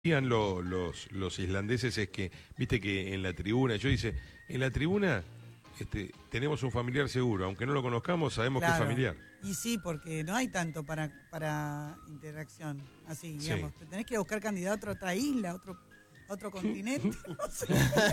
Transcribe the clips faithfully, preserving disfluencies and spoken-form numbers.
decían lo- los, los islandeses es que, viste que en la tribuna, yo dice, en la tribuna este, tenemos un familiar seguro, aunque no lo conozcamos, sabemos Claro. que es familiar. Y sí, porque no hay tanto para, para interacción. Así, Sí. digamos. Te tenés que buscar candidato a otra isla, a otro, a otro continente. No sé.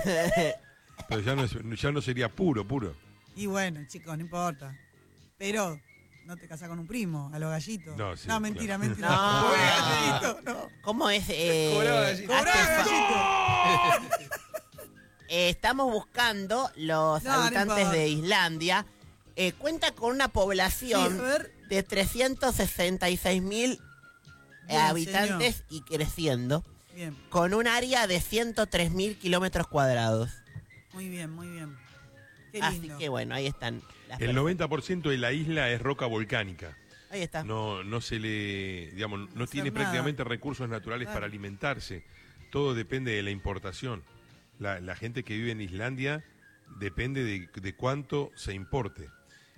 Pero ya no, es- ya no sería puro, puro. Y bueno, chicos, no importa. Pero no te casás con un primo, a los gallitos. No, sí, mentira, claro. mentira. No. Pobre gallito, no. ¿Cómo es? Eh, Cobraba gallito. Cobrá, hace fa- gallito. eh, estamos buscando los No, no habitantes importa. de Islandia. Eh, cuenta con una Sí, población a ver. de trescientos sesenta y seis mil Bien, habitantes y creciendo, Bien, con un área de ciento tres mil kilómetros cuadrados. muy bien, muy bien. Qué Así lindo. que bueno, ahí están las El personas. noventa por ciento de la isla es roca volcánica. Ahí está. No, no se le, digamos, no hacer tiene nada. prácticamente recursos naturales Claro. para alimentarse. Todo depende de la importación. La, la gente que vive en Islandia depende de, de cuánto se importe.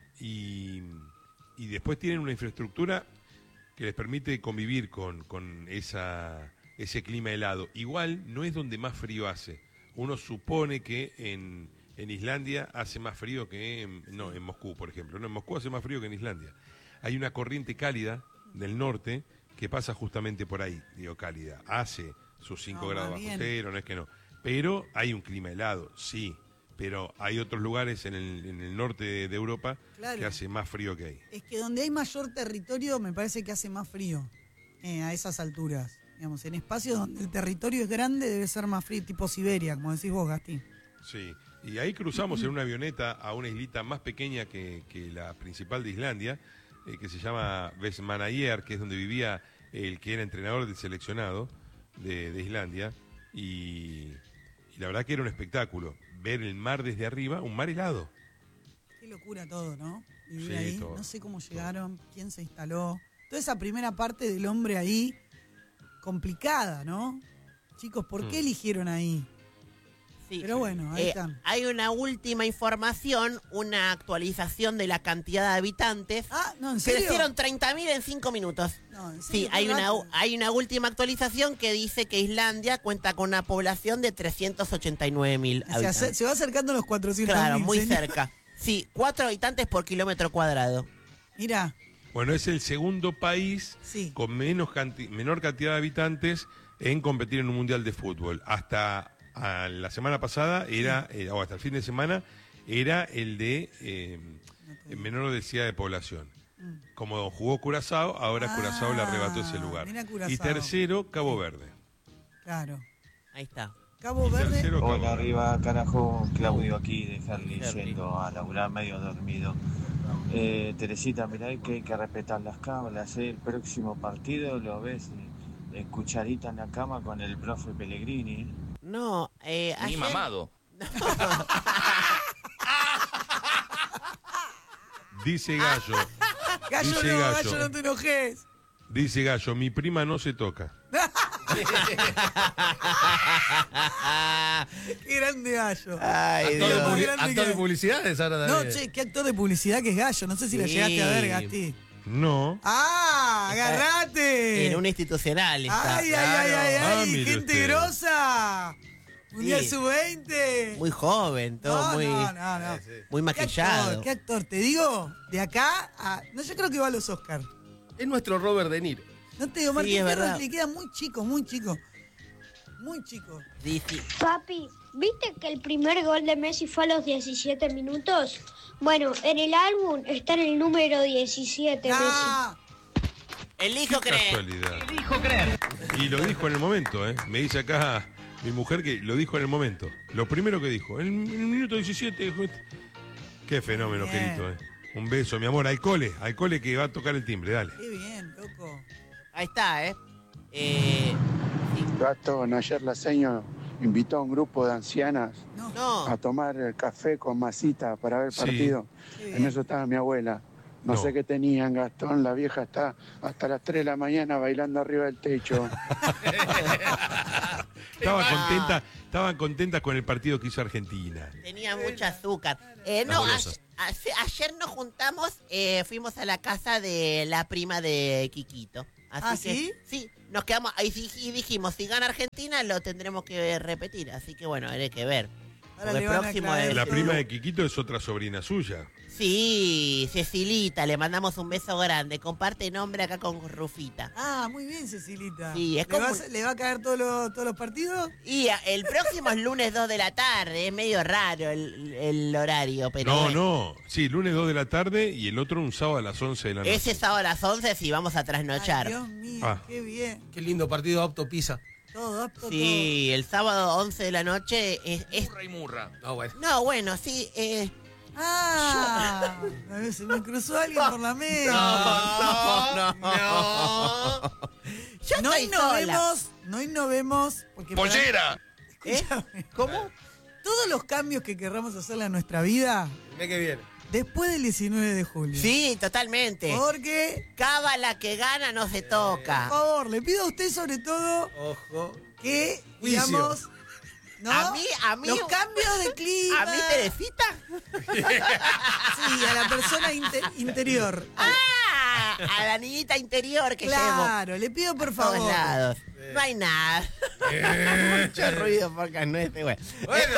Y, y después tienen una infraestructura que les permite convivir con, con esa, ese clima helado. Igual no es donde más frío hace. Uno supone que en, en Islandia hace más frío que en, no, en Moscú, por ejemplo. No, en Moscú hace más frío que en Islandia. Hay una corriente cálida del norte que pasa justamente por ahí, digo cálida. Hace sus cinco No, grados va bajo bien. cero, no es que no. Pero hay un clima helado, sí. Pero hay otros lugares en el, en el norte de, de Europa Claro. que hace más frío que ahí. Es que donde hay mayor territorio me parece que hace más frío eh, a esas alturas. Digamos, en espacios donde el territorio es grande debe ser más frío, tipo Siberia, como decís vos, Gasti. Sí, y ahí cruzamos en una avioneta a una islita más pequeña que, que la principal de Islandia, eh, que se llama Vestmannaeyjar, que es donde vivía el que era entrenador del seleccionado de, de Islandia, y, y la verdad que era un espectáculo, ver el mar desde arriba, un mar helado. Qué locura todo, ¿no? Vivir Sí, ahí, todo, no sé cómo llegaron, quién se instaló. Toda esa primera parte del hombre ahí, complicada, ¿no? Chicos, ¿por qué Mm. eligieron ahí? Sí. Pero bueno, ahí Eh, están. hay una última información, una actualización de la cantidad de habitantes. Ah, no, ¿en serio? Crecieron treinta mil en cinco minutos. No, ¿en Sí, serio? hay Qué una, rápido. hay una última actualización que dice que Islandia cuenta con una población de trescientos ochenta y nueve mil Se, habitantes. ace- se va acercando a los cuatrocientos Claro, mil, muy señor. cerca. Sí, cuatro habitantes por kilómetro cuadrado. Mirá, Bueno, es el segundo país sí. con menos canti- menor cantidad de habitantes en competir en un mundial de fútbol. Hasta a la semana pasada era, eh, o hasta el fin de semana, era el de eh, menor densidad de población. Como jugó Curazao, ahora Ah, Curazao le arrebató ese lugar. mira Curazao. Y tercero, Cabo Verde. Claro. Ahí está. Cabo Y Verde. tercero, Cabo Hola Verde. arriba, carajo, Claudio aquí de Harley, Harley. yendo a laburar medio dormido. Eh, Teresita, mirá que hay que respetar las cámaras, ¿eh? El próximo partido lo ves eh, en cucharita en la cama con el profe Pellegrini. ¿eh? No, eh, Ni ayer- mamado. Dice Gallo, Gallo dice no, Gallo. Gallo, no te enojes. dice Gallo, mi prima no se toca. Qué grande Gallo. Ay, Actor, de, Dios. Muy publi- grande actor de que- publicidades ahora No, también. che, qué actor de publicidad que es Gallo. No sé si lo Sí. llegaste a ver, Gasti. No. ¡Ah! ¡Agarrate! En un institucional está. ¡Ay, ay, ay, ay! Ah, ay mire ¡Gente usted. grosa! Mundial Sí. sub veinte. Muy joven, todo no, muy, no, no, no. muy ¿Qué maquillado. actor? ¿Qué actor? Te digo, de acá a... No, yo creo que va a los Oscars. Es nuestro Robert De Niro. No te digo, Sí, Martín es Fierro verdad. le queda muy chico, muy chico. Muy chico. Dice- Papi, ¿viste que el primer gol de Messi fue a los diecisiete minutos? Bueno, en el álbum está en el número diecisiete, Messi. ¡Ah! Elijo creer. Casualidad. Y lo dijo en el momento, ¿eh? Me dice acá mi mujer que lo dijo en el momento. Lo primero que dijo, en el, en el minuto diecisiete. Dijo, este- qué fenómeno, Bien. querido, ¿eh? Un beso, mi amor, al cole, al cole que va a tocar el timbre, dale. ¡Qué bien, loco! Ahí está, ¿eh? eh Gastón, ayer la seño invitó a un grupo de ancianas No, no, a tomar el café con masita para ver el Sí. partido. qué En bien. eso estaba mi abuela. No, No. sé qué tenían, Gastón. La vieja está hasta las tres de la mañana bailando arriba del techo. Estaba mal. contenta, estaban contentas con el partido que hizo Argentina. tenía mucho azúcar. Eh, no, Fabuloso. a- a- ayer nos juntamos, eh, fuimos a la casa de la prima de Quiquito. Así ¿Ah, que, sí? Sí, nos quedamos ahí y dijimos, si gana Argentina lo tendremos que repetir. Así que bueno, hay que ver. Ahora Porque le el van a próximo aclarar es... La todo. prima de Quiquito es otra sobrina suya. Sí, Cecilita, le mandamos un beso grande. Comparte nombre acá con Rufita. Ah, muy bien, Cecilita. Sí, es ¿Le, como- va a, ¿Le va a caer todos los, todos los partidos? Y a- el próximo es lunes dos de la tarde, es medio raro el, el horario, pero No, bueno. no. Sí, lunes dos de la tarde y el otro un sábado a las once de la noche. Ese sábado a las once sí vamos a Ay, trasnochar. Dios mío, Ah. qué bien. Qué lindo partido Opto Pisa. Todo apto, Sí, el sábado once de la noche es... es- Murra y murra. No, bueno. No, bueno, sí, eh... todo. Ah, a ver, se me cruzó alguien por la mesa. No, no, no. Yo No estoy sola. innovemos, no innovemos. Porque para- ¡Pollera! ¿Eh? Escúchame. ¿Cómo? Todos los cambios que querramos hacerle a nuestra vida, Ve que viene. después del diecinueve de julio. Sí, totalmente. Porque, Cábala que gana no se por toca. favor, le pido a usted sobre todo Ojo. que, Juicio. digamos, ¿no? A mí, a mí... los cambios de clima. ¿A mí, Teresita? Sí, a la persona inte- interior. ¡Ah! A la niñita interior que llevo. Claro, le pido por Por todos favor. lados. No hay nada. Mucho ruido porque no es bueno. Bueno.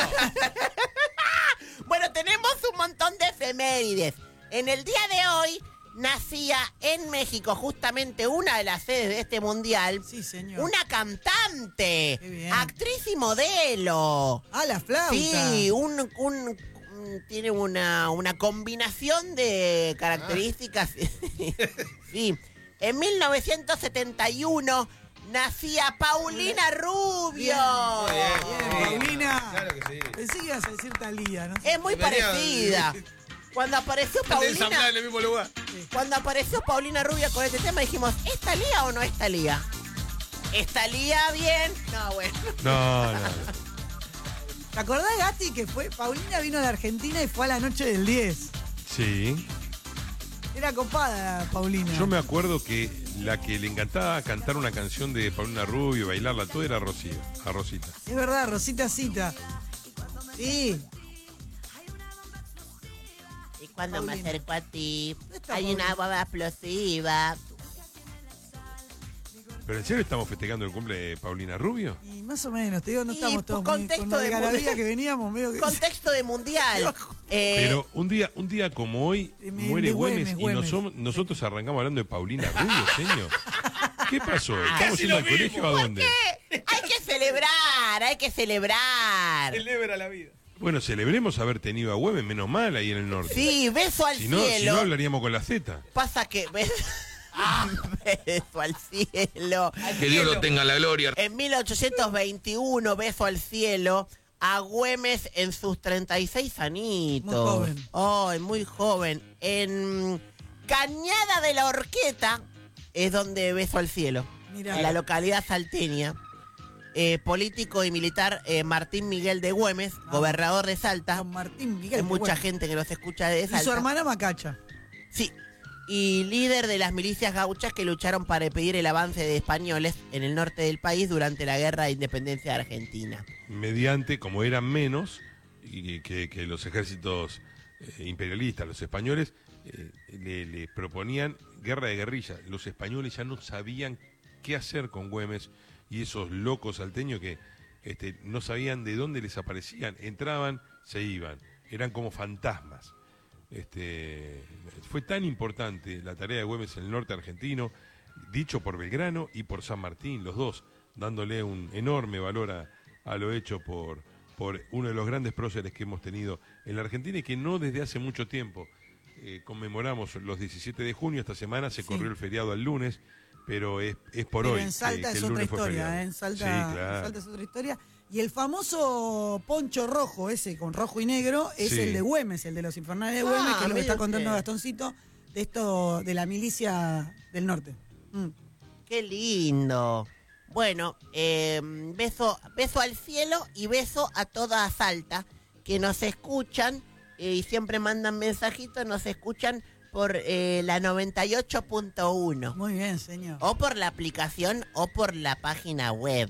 Bueno, tenemos un montón de efemérides. En el día de hoy nacía en México justamente una de las sedes de este mundial. Sí, señor. Una cantante, Qué bien. actriz y modelo. Ah, la flauta. Sí, un, un- un- tiene una, una combinación de características. Sí. En mil novecientos setenta y uno nacía Paulina Rubio. Bien, Paulina. Claro que sí. Pensé que ibas a decir Talía, ¿no? Es muy Venía- parecida. Cuando apareció Están ensamblados Paulina, en el mismo lugar. cuando apareció Paulina Rubio con este tema dijimos, ¿es Talía o no es Talía? ¿Es Talía bien? No, bueno. No, no. ¿Te acordás, Gati, que fue Paulina vino a la Argentina y fue a la noche del diez? Sí. Era copada, Paulina. Yo me acuerdo que la que le encantaba cantar una canción de Paulina Rubio, bailarla todo era Rocío, a Rosita. Es verdad, Rosita Cita. Sí. Y cuando me Paulina. acerco a ti, ¿Dónde está hay una Paulina? bomba explosiva. ¿Pero en serio estamos festejando el cumple de Paulina Rubio? Y más o menos, te digo, no Y estamos por todos muy, contexto con lo de de algarabía mundial. que veníamos, medio que... Contexto de mundial. Eh, Pero un día, un día como hoy De- de muere Güemes, Güemes, y Güemes. nosom- nosotros arrancamos hablando de Paulina Rubio, señor. ¿Qué pasó? ¿Estamos Casi yendo lo al colegio a dónde? hay que celebrar, hay que celebrar. Celebra la vida. Bueno, celebremos haber tenido a Güemes, menos mal ahí en el norte. Sí, beso al Si no, si cielo. no hablaríamos con la Z. Pasa que... Beso al cielo. Que Dios lo tenga en la gloria. En mil ochocientos veintiuno, beso al cielo, a Güemes en sus treinta y seis añitos. Muy joven. Ay, muy joven. En Cañada de la Horqueta es donde beso al cielo. Mirá. En la localidad salteña. Eh, político y militar eh, Martín Miguel de Güemes, Ah. gobernador de Salta. Con Martín Miguel. Hay que mucha bueno. gente que nos escucha de Y Salta. su hermana Macacha. Sí. Y líder de las milicias gauchas que lucharon para impedir el avance de españoles en el norte del país durante la guerra de independencia de Argentina. Mediante, como eran menos y que, que los ejércitos eh, imperialistas, los españoles, eh, le, le proponían guerra de guerrilla. Los españoles ya no sabían qué hacer con Güemes y esos locos salteños que este, no sabían de dónde les aparecían. Entraban, se iban. Eran como fantasmas. Este, fue tan importante la tarea de Güemes en el norte argentino, dicho por Belgrano y por San Martín, los dos, dándole un enorme valor a, a lo hecho por, por uno de los grandes próceres que hemos tenido en la Argentina y que no desde hace mucho tiempo eh, conmemoramos los diecisiete de junio. Esta semana se Sí. corrió el feriado al lunes, pero es, es por Pero hoy. en Salta que- que es el otra lunes fue feriado. historia, ¿eh? En Salta, Sí, claro. en Salta es otra historia. Y el famoso poncho rojo, ese con rojo y negro, es Sí. el de Güemes, el de los infernales de Ah, Güemes, que es lo que mire está contando usted. Gastoncito, de esto, de la milicia del norte. Mm. ¡Qué lindo! Bueno, eh, beso, beso al cielo y beso a toda Salta que nos escuchan eh, y siempre mandan mensajitos, nos escuchan por eh, la noventa y ocho punto uno. Muy bien, señor. O por la aplicación o por la página web.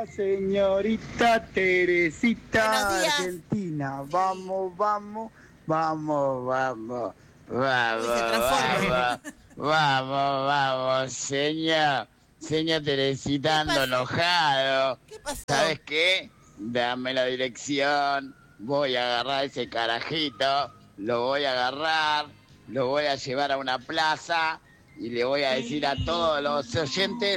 Señorita Teresita Buenos días. Argentina, vamos, vamos, vamos, vamos, vamos, Uy, se transforma. vamos, vamos, vamos, señor. Señor Teresita, ando enojado. ¿Qué pasó? ¿Sabes qué? Dame la dirección. Voy a agarrar ese carajito. Lo voy a agarrar. Lo voy a llevar a una plaza. Y le voy a decir a todos los oyentes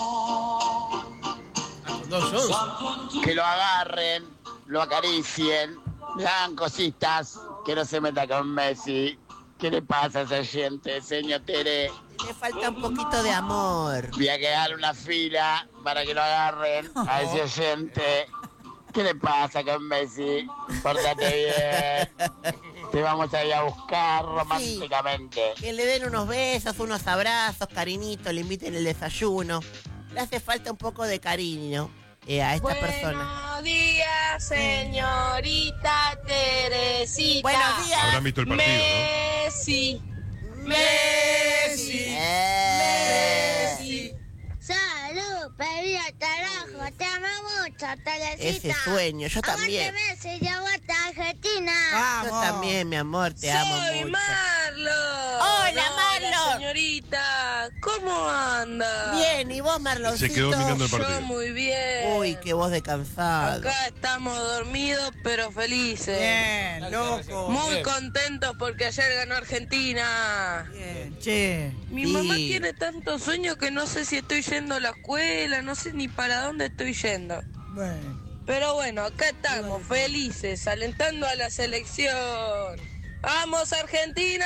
que lo agarren, lo acaricien, le hagan cositas, que no se meta con Messi. ¿Qué le pasa a ese oyente, señor Tere? Le falta un poquito de amor. Voy a quedar una fila para que lo agarren a ese oyente. ¿Qué le pasa con Messi? Pórtate bien. Te vamos a ir a buscar románticamente. Sí, que le den unos besos, unos abrazos, cariñitos, le inviten el desayuno. Le hace falta un poco de cariño eh, a esta Buenos persona. Buenos días, señorita Teresita. Buenos días. Habrán visto el partido, Messi. ¿no? Messi. Eh. Messi. Salud, pedido carajo, te amo mucho, Teresita. Ese sueño, yo también. Aguante Messi y aguante Argentina. Yo también, mi amor, te amo Soy mucho. Marlon. Hola, Marlon. Señorita, ¿cómo anda? Bien, ¿y vos, Marloncito? Se quedó mirando el partido. Yo muy bien. Uy, qué voz de cansado. Acá estamos dormidos pero felices. Bien, loco. Muy contentos porque ayer ganó Argentina. Bien, che. Mi Sí. mamá tiene tanto sueño que no sé si estoy yendo a la escuela, no sé ni para dónde estoy yendo. Bueno. Pero bueno, acá estamos, felices, alentando a la selección. ¡Vamos, Argentina!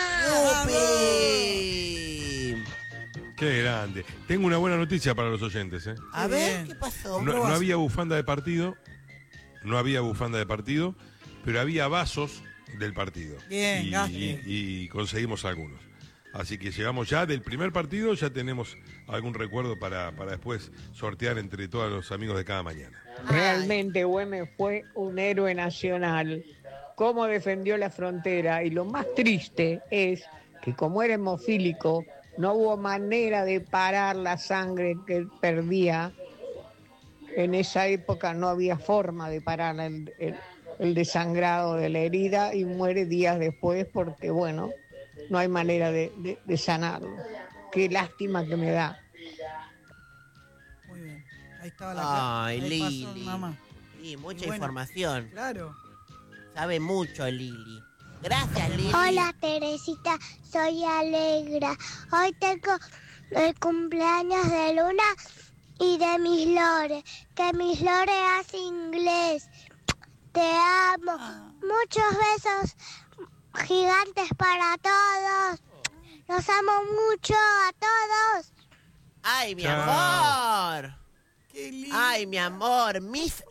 ¡Yupi! Qué grande. Tengo una buena noticia para los oyentes, ¿eh? A Qué ver, bien. ¿qué pasó? No, no había bufanda de partido, no había bufanda de partido, pero había vasos del partido. Bien, y, Gasti. y- y conseguimos algunos. Así que llegamos ya del primer partido, ya tenemos algún recuerdo para, para después sortear entre todos los amigos de cada mañana. Realmente Güemes fue un héroe nacional. Cómo defendió la frontera. Y lo más triste es que como era hemofílico, no hubo manera de parar la sangre que él perdía. En esa época no había forma de parar el, el- el desangrado de la herida y muere días después porque, bueno, no hay manera de, de- de sanarlo. Qué lástima que me da. Muy bien. Ahí estaba la Ay, ahí pasó, Lili. mamá. Sí, mucha Y bueno, información. Claro. Sabe mucho, Lili. Gracias, Lili. Hola Teresita, soy Alegra. Hoy tengo el cumpleaños de Luna y de Miss Lore. Que Miss Lore hace inglés. Te amo. Muchos besos gigantes para todos. Los amo mucho a todos. ¡Ay, mi Chao. amor! Qué lindo. ¡Ay, mi amor! Miss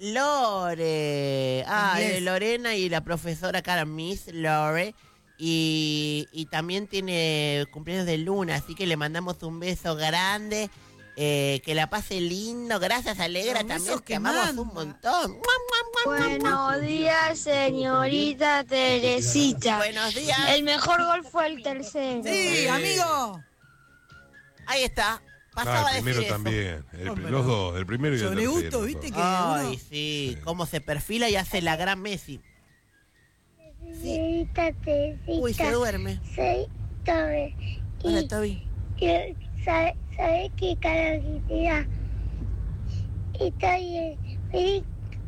Lore. Ay, Inglés. Lorena y la profesora cara, Miss Lore. Y, y también tiene cumpleaños de Luna, así que le mandamos un beso grande. Eh, que la pase lindo. Gracias, Alegra, Los también. besos Te que amamos manda. un montón. ¡Mua, mua, mua, mua, mua! Buenos días, señorita Teresita. Buenos días. El mejor gol fue el tercero. Sí, amigo. Ahí está. Ah, Pasaba a el primero decir eso. también. El- No, pero- los dos, el primero y el Sobre tercero. gusto, los viste dos. que Ay, uno... sí. Cómo se perfila y hace la gran Messi. Señorita Teresita. Uy, se duerme. Soy Tobe. Hola, Toby. Y sabe, sabe que carajita y estoy feliz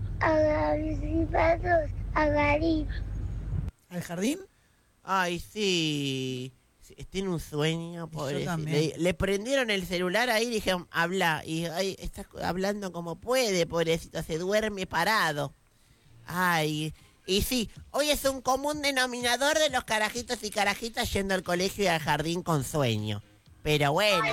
agradecidos a Garín. ¿Al jardín? Ay, sí. Sí, tiene un sueño, pobre. también. Le, le prendieron el celular ahí y dijeron, habla. Y ay, está hablando como puede, pobrecito. Se duerme parado. Ay. Y sí, hoy es un común denominador de los carajitos y carajitas yendo al colegio y al jardín con sueño. Pero bueno.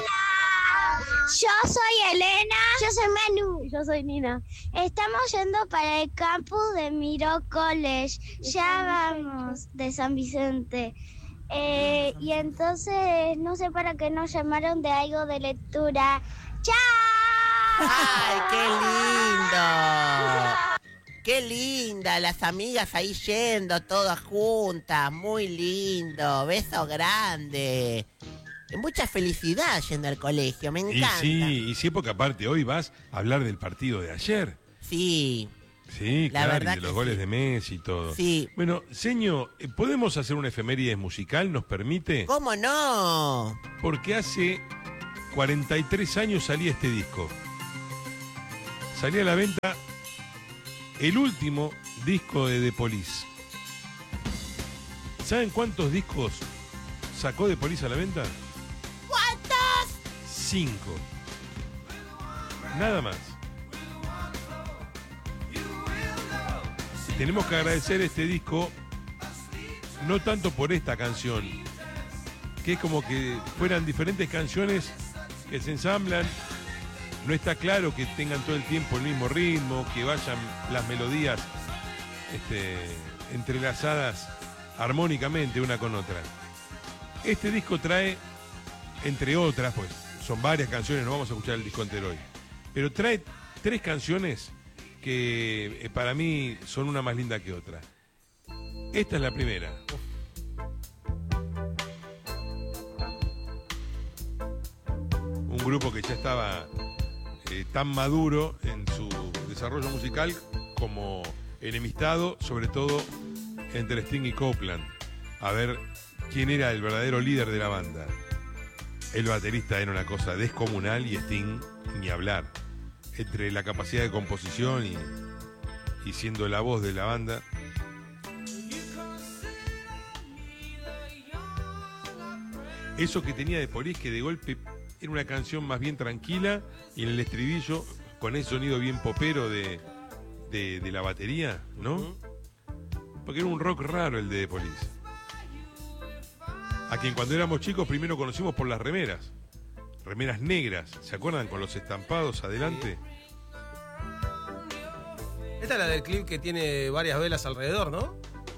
Yo soy Elena. Yo soy Manu. Yo soy Nina. Estamos yendo para el campus de Miró College. Ya vamos, de San Vicente. Eh, y entonces, no sé para qué nos llamaron de algo de lectura. ¡Chao! ¡Ay, qué lindo! ¡Qué linda! Las amigas ahí yendo, todas juntas. Muy lindo. Beso grande. Mucha felicidad yendo al colegio. Me Y encanta. sí, y sí, porque aparte hoy vas a hablar del partido de ayer. Sí. Sí, La claro, verdad y de que los goles sí. de Messi y todo. Sí. Bueno, señor, ¿podemos hacer una efeméride musical? ¿Nos permite? ¿Cómo no? Porque hace cuarenta y tres años salía este disco. Salía a la venta el último disco de The Police. ¿Saben cuántos discos sacó The Police a la venta? ¿Cuántos? Cinco. Nada más. Tenemos que agradecer este disco, no tanto por esta canción, que es como que fueran diferentes canciones que se ensamblan. No está claro que tengan todo el tiempo el mismo ritmo, que vayan las melodías este, entrelazadas armónicamente una con otra. Este disco trae, entre otras, pues son varias canciones, no vamos a escuchar el disco entero hoy, pero trae tres canciones que eh, para mí son una más linda que otra. Esta es la primera. Un grupo que ya estaba eh, tan maduro en su desarrollo musical como enemistado, sobre todo entre Sting y Copeland. A ver quién era el verdadero líder de la banda. El baterista era una cosa descomunal y Sting ni hablar. Entre la capacidad de composición y, y siendo la voz de la banda. Eso que tenía de Police, que de golpe era una canción más bien tranquila y en el estribillo, con ese sonido bien popero de, de, de la batería, ¿no? Porque era un rock raro el de The Police. A quien cuando éramos chicos primero conocimos por las remeras. Remeras negras, ¿se acuerdan? Con los estampados adelante. Esta es la del clip que tiene varias velas alrededor, ¿no?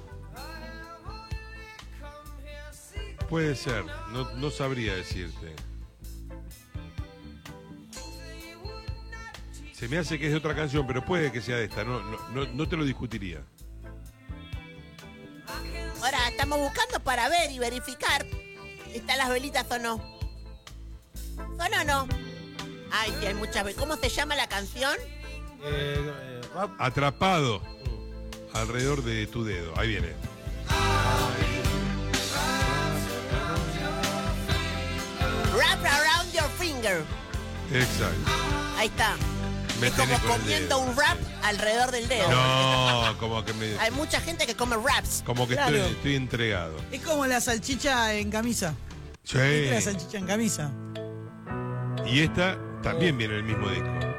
Puede ser, no, no sabría decirte. Se me hace que es de otra canción, pero puede que sea de esta, no, no, no, no te lo discutiría. Ahora estamos buscando para ver y verificar si están las velitas o no. ¿Son o no? Ay, sí, hay muchas veces. ¿Cómo se llama la canción? Eh, eh, rap. Atrapado alrededor de tu dedo. Ahí viene. Wrap around your finger. Exacto. Ahí está. Me Es como tenés con el comiendo dedo. un wrap alrededor del dedo. No, como que me. Hay mucha gente que come wraps. Como que Claro. estoy, estoy entregado. Es como la salchicha en camisa. Sí. ¿Viste la salchicha en camisa? Y esta también viene en el mismo disco.